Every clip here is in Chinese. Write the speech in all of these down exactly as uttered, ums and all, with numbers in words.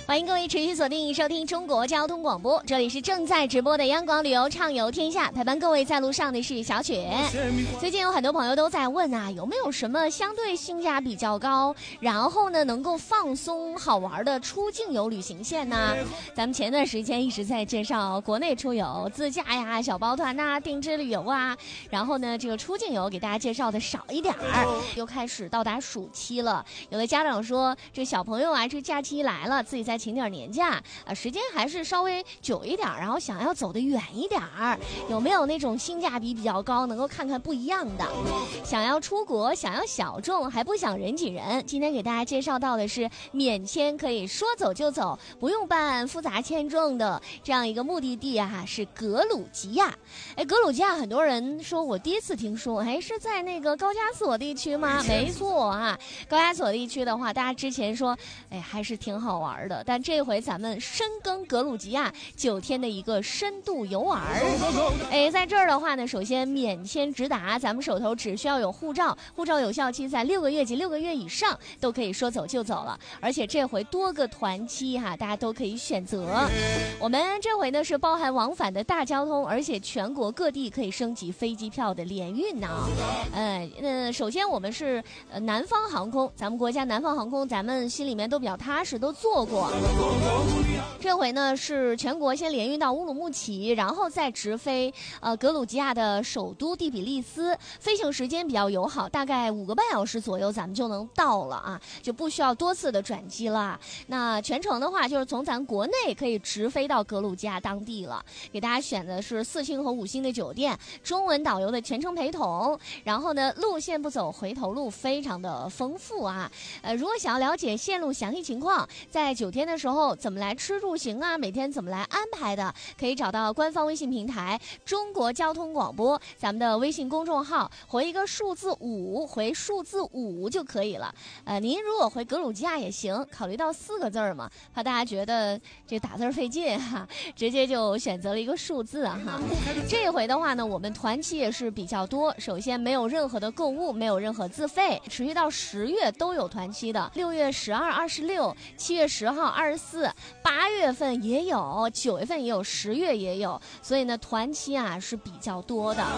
欢迎各位持续锁定收听中国交通广播，这里是正在直播的央广旅游畅游天下，陪伴各位在路上的是小雪。最近有很多朋友都在问啊，有没有什么相对性价比较高，然后呢能够放松好玩的出境游旅行线呢？咱们前段时间一直在介绍国内出游，自驾呀、小包团呐、定制旅游啊，然后呢这个出境游给大家介绍的少一点儿，又开始到达暑期了。有的家长说，这小朋友啊，这假期来了，自己在请点年假啊，时间还是稍微久一点，然后想要走得远一点，有没有那种性价比比较高，能够看看不一样的？想要出国，想要小众，还不想人挤人，今天给大家介绍到的是免签，可以说走就走，不用办复杂签证的这样一个目的地啊，是格鲁吉亚。哎，格鲁吉亚很多人说我第一次听说，哎，是在那个高加索地区吗？没错啊，高加索地区的话，大家之前说，哎，还是挺好玩的，但这回咱们深耕格鲁吉亚九天的一个深度游玩。哎，在这儿的话呢，首先免签直达，咱们手头只需要有护照，护照有效期在六个月及六个月以上，都可以说走就走了。而且这回多个团期哈、啊，大家都可以选择。我们这回呢是包含往返的大交通，而且全国各地可以升级飞机票的联运呢。呃，呃，首先我们是呃南方航空，咱们国家南方航空，咱们心里面都比较踏实，都做过。这回呢是全国先联运到乌鲁木齐，然后再直飞呃格鲁吉亚的首都第比利斯，飞行时间比较友好，大概五个半小时左右咱们就能到了啊，就不需要多次的转机了。那全程的话就是从咱国内可以直飞到格鲁吉亚当地了，给大家选的是四星和五星的酒店，中文导游的全程陪同，然后呢路线不走回头路，非常的丰富啊。呃，如果想要了解线路详细情况，在九天的时候怎么来吃住行啊，每天怎么来安排的，可以找到官方微信平台中国交通广播，咱们的微信公众号，回一个数字五，回数字五就可以了。呃，您如果回格鲁吉亚也行，考虑到四个字儿嘛，怕大家觉得这打字费劲哈，直接就选择了一个数字哈。这一回的话呢，我们团期也是比较多，首先没有任何的购物，没有任何自费，持续到十月都有团期的，六月十二、二十六，七月十号、二十四，八月份也有，九月份也有，十月也有，所以呢团期啊是比较多的。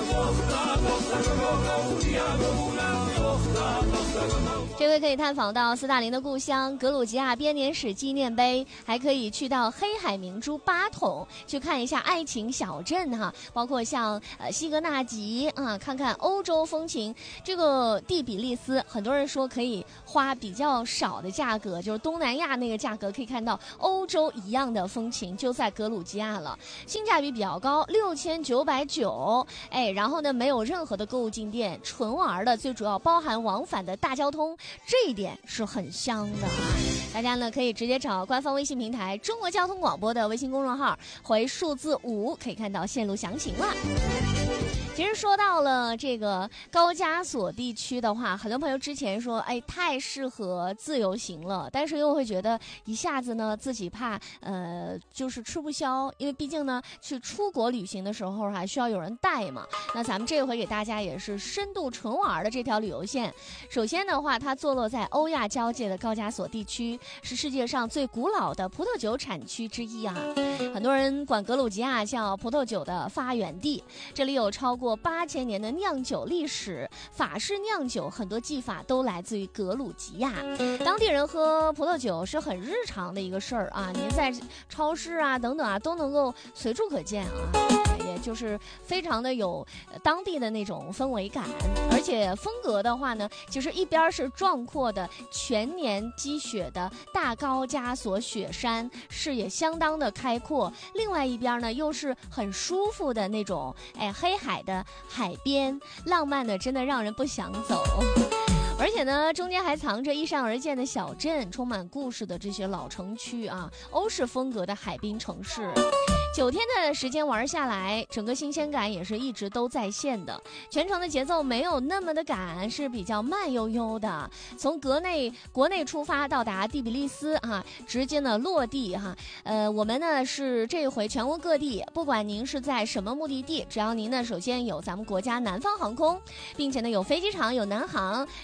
这回可以探访到斯大林的故乡格鲁吉亚编年史纪念碑，还可以去到黑海明珠八筒去看一下爱情小镇哈，包括像呃西格纳吉啊，看看欧洲风情。这个第比利斯很多人说可以花比较少的价格，就是东南亚那个价格可以看到欧洲一样的风情，就在格鲁吉亚了，性价比比较高，六千九百九，哎，然后呢没有任何的购物进店，纯玩的，最主要包含往返的大交通，这一点是很香的啊！大家呢可以直接找官方微信平台中国交通广播的微信公众号，回数字五可以看到线路详情了。其实说到了这个高加索地区的话，很多朋友之前说，哎，太适合自由行了，但是又会觉得一下子呢自己怕呃就是吃不消，因为毕竟呢去出国旅行的时候还需要有人带嘛。那咱们这回给大家也是深度纯玩的这条旅游线。首先的话，它坐落在欧亚交界的高加索地区，是世界上最古老的葡萄酒产区之一啊。很多人管格鲁吉亚叫葡萄酒的发源地，这里有超过八千年的酿酒历史，法式酿酒很多技法都来自于格鲁吉亚。当地人喝葡萄酒是很日常的一个事儿啊，您在超市啊等等啊都能够随处可见啊，也就是非常的有当地的那种氛围感。而且风格的话呢，就是一边是壮阔的全年积雪的大高加索雪山，视野相当的开阔，另外一边呢又是很舒服的那种哎黑海的海边，浪漫的真的让人不想走。而且呢中间还藏着一闪而见的小镇，充满故事的这些老城区啊，欧式风格的海滨城市。九天的时间玩下来，整个新鲜感也是一直都在线的，全程的节奏没有那么的赶，是比较慢悠悠的。从国内国内出发到达第比利斯啊，直接呢落地哈。呃，我们呢是这回全国各地，不管您是在什么目的地，只要您呢首先有咱们国家南方航空，并且呢有飞机场有南航先联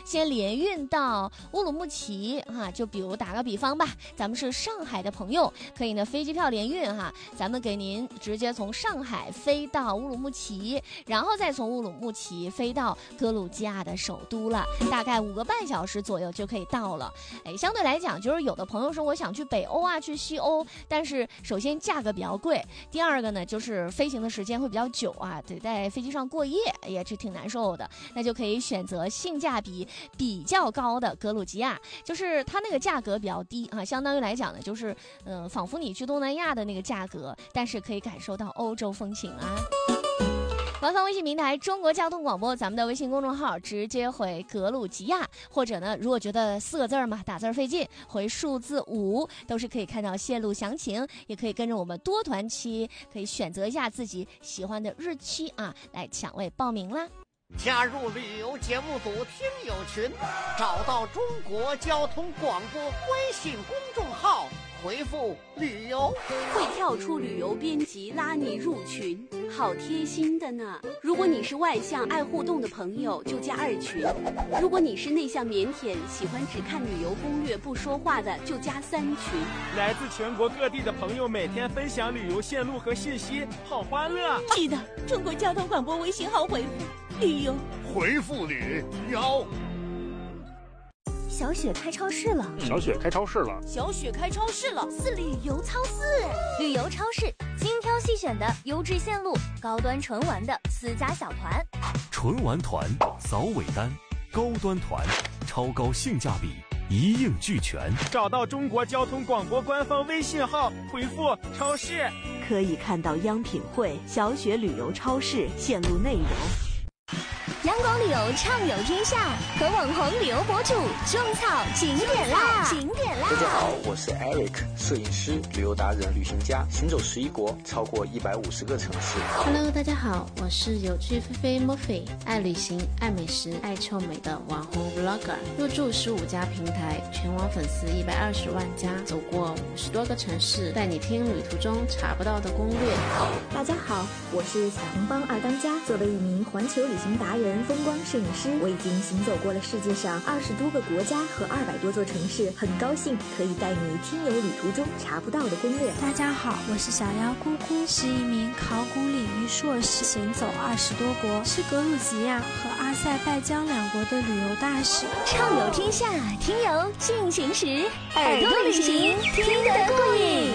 联运到乌鲁木齐哈、啊，就比如打个比方吧，咱们是上海的朋友，可以呢飞机票联运哈，咱们给您直接从上海飞到乌鲁木齐，然后再从乌鲁木齐飞到格鲁吉亚的首都了，大概五个半小时左右就可以到了。哎，相对来讲，就是有的朋友说我想去北欧啊，去西欧，但是首先价格比较贵，第二个呢就是飞行的时间会比较久啊，得在飞机上过夜也是挺难受的，那就可以选择性价比比较高的格鲁吉亚，就是它那个价格比较低啊，相当于来讲呢，就是嗯、呃，仿佛你去东南亚的那个价格，但是可以感受到欧洲风情啊。官方微信平台中国交通广播，咱们的微信公众号直接回格鲁吉亚，或者呢，如果觉得四个字嘛打字费劲，回数字五都是可以看到线路详情，也可以跟着我们多团期，可以选择一下自己喜欢的日期啊，来抢位报名啦。 加入旅游节目组听友群，找到中国交通广播微信公众号，回复旅游会跳出旅游编辑拉你入群，好贴心的呢。如果你是外向爱互动的朋友，就加二群；如果你是内向腼腆喜欢只看旅游攻略不说话的，就加三群。 来自全国各地的朋友每天分享旅游线路和信息，好欢乐。 记得中国交通广播微信号回复旅游， 回复旅游。 小雪开超市了， 小雪开超市了， 小雪开超市了， 是旅游超市，旅游超市精挑细选的优质线路，高端纯玩的私家小团， 纯玩团扫尾单，高端团超高性价比，一应俱全。 找到中国交通广播官方微信号，回复超市， 可以看到央品汇、小雪旅游超市线路内容。 阳光旅游畅游天下，和网红旅游博主种草景点啦！景点啦！ 大家好，我是 Eric， 摄影师、旅游达人、旅行家，行走十一国，超过一百五十个城市。 Hello， 大家好，我是有趣菲菲 Murphy， 爱旅行、爱美食、爱臭美的网红 Vlogger， 入驻十五家平台，全网粉丝一百二十万加，走过五十多个城市，带你听旅途中查不到的攻略。 大家好，我是小红帮二当家，作为一名环球旅行达人、风光摄影师，我已经行走过了世界上二十多个国家和二百多座城市，很高兴可以带你听游旅途中查不到的攻略。 大家好，我是小妖姑姑，是一名考古领域硕士，行走二十多国，是格鲁吉亚和阿塞拜疆两国的旅游大使。 畅游天下，听游进行时，耳朵旅行听得过瘾。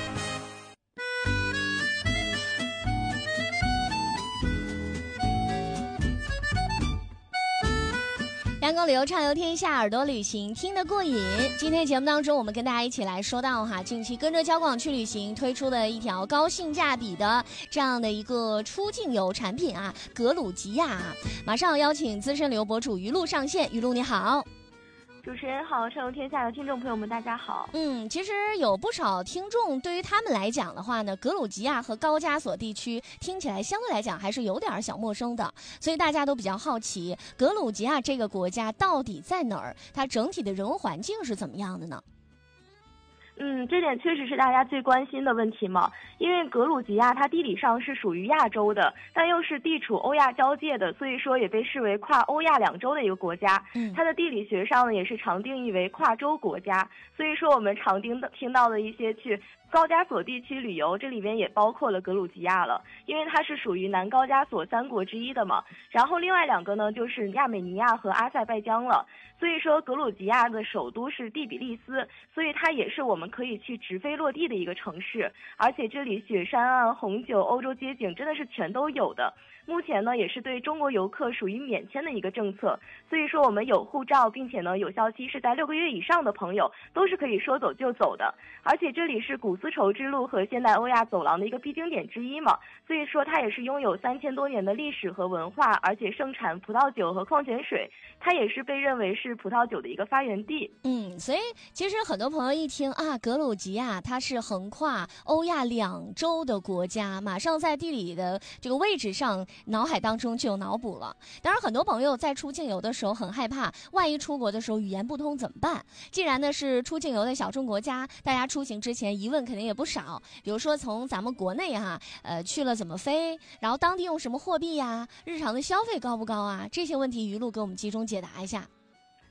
阳光旅游畅游天下，耳朵旅行听得过瘾。今天节目当中，我们跟大家一起来说到哈，近期跟着交广去旅行推出的一条高性价比的这样的一个出境游产品啊，格鲁吉亚。马上邀请资深旅游博主于露上线，于露你好。 主持人好，畅游天下的听众朋友们大家好。 嗯，其实有不少听众对于他们来讲的话呢，格鲁吉亚和高加索地区听起来相对来讲还是有点小陌生的，所以大家都比较好奇格鲁吉亚这个国家到底在哪儿，它整体的人文环境是怎么样的呢？ 嗯，这点确实是大家最关心的问题嘛。因为格鲁吉亚它地理上是属于亚洲的，但又是地处欧亚交界的，所以说也被视为跨欧亚两洲的一个国家。嗯，它的地理学上呢也是常定义为跨洲国家。所以说我们常听的听到的一些去高加索地区旅游，这里边也包括了格鲁吉亚了，因为它是属于南高加索三国之一的嘛。然后另外两个呢就是亚美尼亚和阿塞拜疆了。所以说格鲁吉亚的首都是第比利斯，所以它也是我们可以去直飞落地的一个城市，而且这里雪山啊、红酒、欧洲街景真的是全都有的。目前呢也是对中国游客属于免签的一个政策，所以说我们有护照并且呢有效期是在六个月以上的朋友都是可以说走就走的。而且这里是古丝绸之路和现代欧亚走廊的一个必经点之一嘛，所以说它也是拥有三千多年的历史和文化，而且盛产葡萄酒和矿泉水，它也是被认为是葡萄酒的一个发源地。 嗯，所以其实很多朋友一听啊，格鲁吉亚它是横跨欧亚两洲的国家，马上在地理的这个位置上脑海当中就有脑补了。当然很多朋友在出境游的时候很害怕，万一出国的时候语言不通怎么办？既然呢是出境游的小众国家，大家出行之前疑问肯定也不少，比如说从咱们国内哈，呃去了怎么飞，然后当地用什么货币呀，日常的消费高不高啊，这些问题于露给我们集中解答一下。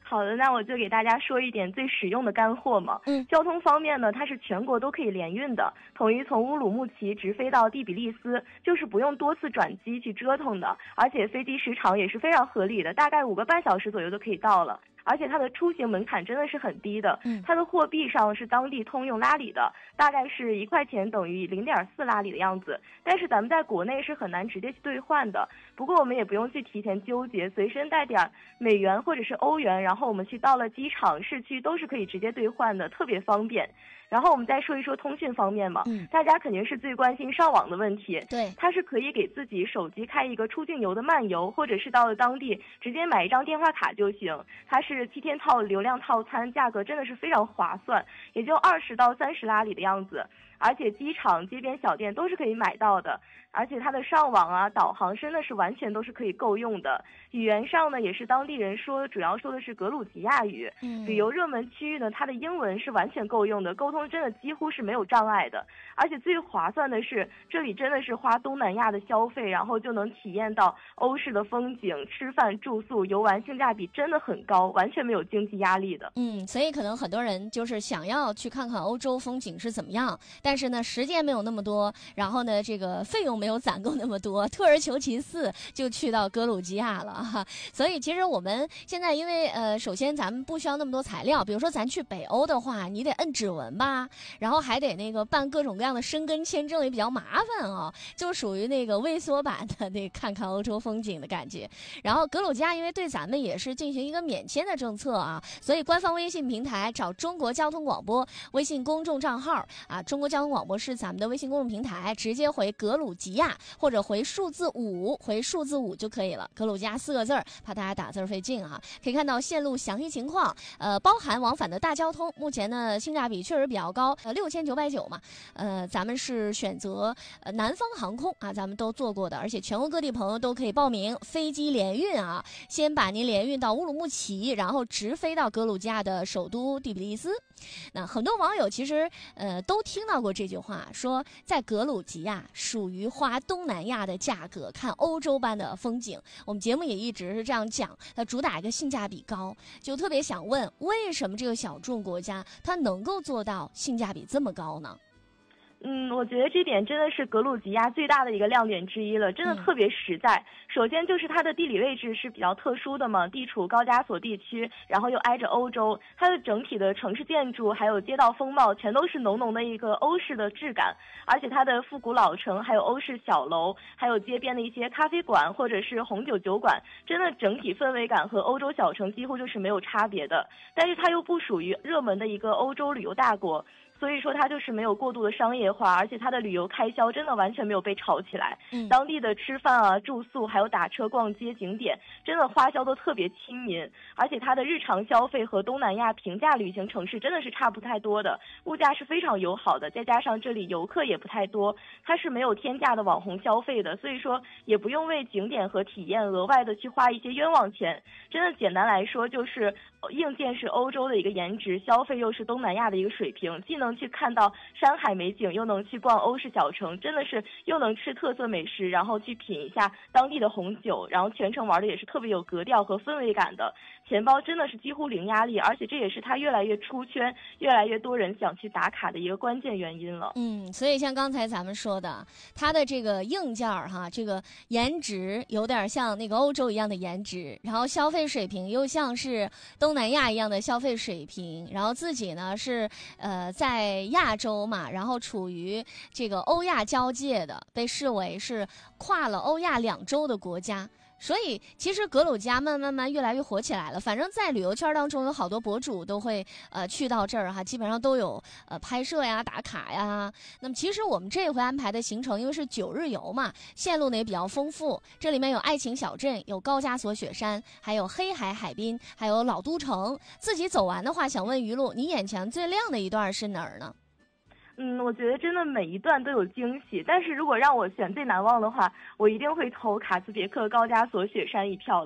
好的，那我就给大家说一点最实用的干货嘛。 嗯， 交通方面呢，它是全国都可以联运的，统一从乌鲁木齐直飞到第比利斯，就是不用多次转机去折腾的，而且飞机时长也是非常合理的，大概五个半小时左右就可以到了。而且它的出行门槛真的是很低的， 嗯， 它的货币上是当地通用拉里的，大概是一块钱等于零点四拉里的样子。但是咱们在国内是很难直接去兑换的，不过我们也不用去提前纠结，随身带点美元或者是欧元，然后我们去到了机场、市区都是可以直接兑换的，特别方便。然后我们再说一说通讯方面嘛， 嗯， 大家肯定是最关心上网的问题。 对， 它是可以给自己手机开一个出境游的漫游，或者是到了当地直接买一张电话卡就行。它是七天套流量套餐，价格真的是非常划算，也就二十到三十拉里的样子。而且机场、街边小店都是可以买到的，而且它的上网啊、导航真的是完全都是可以够用的。语言上呢，也是当地人说，主要说的是格鲁吉亚语。 嗯， 旅游热门区域呢，它的英文是完全够用的，沟通真的几乎是没有障碍的。而且最划算的是，这里真的是花东南亚的消费，然后就能体验到欧式的风景、吃饭、住宿、游玩，性价比真的很高，完全没有经济压力的。 嗯，所以可能很多人就是想要去看看欧洲风景是怎么样，但是呢，时间没有那么多，然后呢，这个费用没有攒够那么多，退而求其次就去到格鲁吉亚了哈。所以其实我们现在因为呃，首先咱们不需要那么多材料，比如说咱去北欧的话，你得摁指纹吧，然后还得那个办各种各样的申根签证，也比较麻烦啊、哦，就属于那个微缩版的那看看欧洲风景的感觉。然后格鲁吉亚因为对咱们也是进行一个免签的政策啊，所以官方微信平台找中国交通广播微信公众账号啊，中国交通广播是咱们的微信公众平台，直接回格鲁吉亚或者回数字五，回数字五就可以了。格鲁吉亚四个字儿，怕大家打字费劲啊。可以看到线路详细情况，呃，包含往返的大交通，目前呢性价比确实比较高，呃，六千九百九嘛，呃，咱们是选择呃南方航空啊，咱们都做过的，而且全国各地朋友都可以报名飞机联运啊，先把您联运到乌鲁木齐，然后直飞到格鲁吉亚的首都第比利斯。那很多网友其实呃都听到过这句话，说在格鲁吉亚属于花东南亚的价格看欧洲般的风景。我们节目也一直是这样讲，它主打一个性价比高，就特别想问，为什么这个小众国家它能够做到性价比这么高呢？ 嗯，我觉得这点真的是格鲁吉亚最大的一个亮点之一了，真的特别实在。嗯、首先就是它的地理位置是比较特殊的嘛，地处高加索地区，然后又挨着欧洲，它的整体的城市建筑还有街道风貌全都是浓浓的一个欧式的质感，而且它的复古老城，还有欧式小楼，还有街边的一些咖啡馆或者是红酒酒馆，真的整体氛围感和欧洲小城几乎就是没有差别的。但是它又不属于热门的一个欧洲旅游大国。所以说它就是没有过度的商业化，而且它的旅游开销真的完全没有被炒起来。嗯，当地的吃饭啊、住宿还有打车、逛街、景点，真的花销都特别亲民。而且它的日常消费和东南亚平价旅行城市真的是差不太多的，物价是非常友好的。再加上这里游客也不太多，它是没有天价的网红消费的，所以说也不用为景点和体验额外的去花一些冤枉钱。真的简单来说，就是硬件是欧洲的一个颜值，消费又是东南亚的一个水平，既能能去看到山海美景，又能去逛欧式小城，真的是又能吃特色美食，然后去品一下当地的红酒，然后全程玩的也是特别有格调和氛围感的。钱包真的是几乎零压力，而且这也是它越来越出圈，越来越多人想去打卡的一个关键原因了。 嗯，所以像刚才咱们说的，它的这个硬件哈，这个颜值有点像那个欧洲一样的颜值，然后消费水平又像是东南亚一样的消费水平，然后自己呢是呃在亚洲嘛，然后处于这个欧亚交界的，被视为是跨了欧亚两洲的国家。所以其实格鲁吉亚慢慢慢越来越火起来了，反正在旅游圈当中有好多博主都会呃去到这儿哈，基本上都有呃拍摄呀、打卡呀。那么其实我们这回安排的行程因为是九日游嘛，线路呢也比较丰富，这里面有爱情小镇，有高加索雪山，还有黑海海滨，还有老都城。自己走完的话，想问于露，你眼前最亮的一段是哪儿呢？ 嗯，我觉得真的每一段都有惊喜，但是如果让我选最难忘的话，我一定会投卡斯别克高加索雪山一票的。嗯、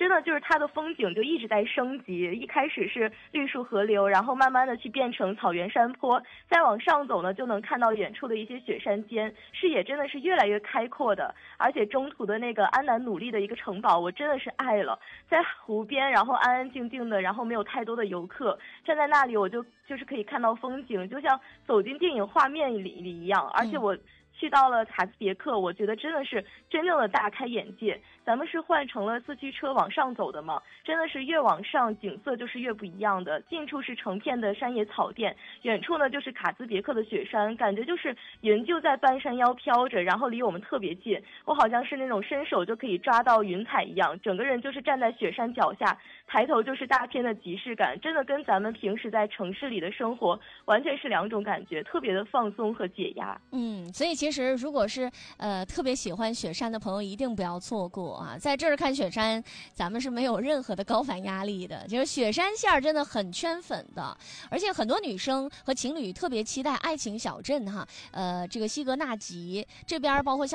真的就是它的风景就一直在升级，一开始是绿树河流，然后慢慢的去变成草原山坡，再往上走呢就能看到远处的一些雪山间，视野真的是越来越开阔的。而且中途的那个安南努力的一个城堡我真的是爱了，在湖边然后安安静静的，然后没有太多的游客，站在那里我就就是可以看到风景，就像走进电影画面里里一样。而且我去到了卡兹别克，我觉得真的是真正的大开眼界。咱们是换成了四驱车往上走的嘛，真的是越往上景色就是越不一样的。近处是成片的山野草甸，远处呢就是卡兹别克的雪山，感觉就是云就在半山腰飘着，然后离我们特别近，我好像是那种伸手就可以抓到云彩一样，整个人就是站在雪山脚下，抬头就是大片的即视感，真的跟咱们平时在城市里的生活完全是两种感觉，特别的放松和解压。 嗯，所以其实如果是呃特别喜欢雪山的朋友，一定不要错过啊！在这儿看雪山，咱们是没有任何的高反压力的，就是雪山线儿真的很圈粉的，而且很多女生和情侣特别期待爱情小镇哈，呃，这个西格纳吉这边包括像